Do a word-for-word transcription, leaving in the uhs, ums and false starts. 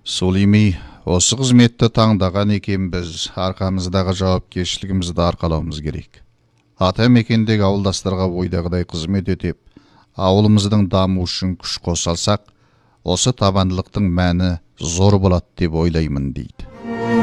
Сөйлемей, осы қызметті таңдаған екенбіз, арқамыздағы жауапкершілігімізді арқалауымыз керек. Ата мекендегі ауылдастарға ойдағыдай қызмет етіп, ауылымыздың дамуы үшін күш қосалсақ, осы табандылықтың мәні зор болады деп ойлаймын дейді.